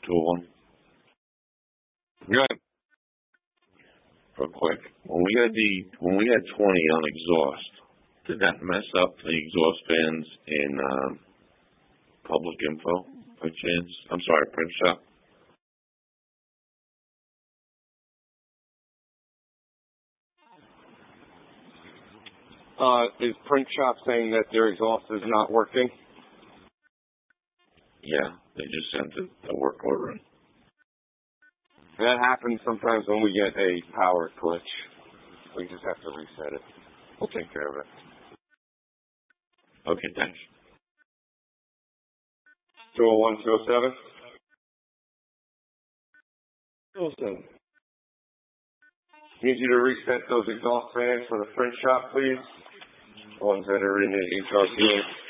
201. Good. Real quick. When we had 20 on exhaust, did that mess up the exhaust fans in public info by chance? I'm sorry, print shop. Is print shop saying that their exhaust is not working? Yeah, they just sent a work order in. That happens sometimes when we get a power glitch. We just have to reset it. We'll take care of it. Okay, thanks. 201, 207? 207. Need you to reset those exhaust fans for the print shop, please. The ones that are in the HRP.